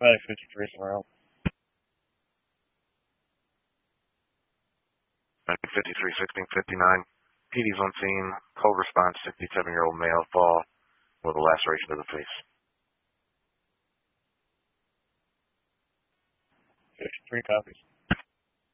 Medic 53 is around. Medic 53, 1659. PD's on scene. Cold response, 67-year-old male fall with a laceration to the face. 53 copies.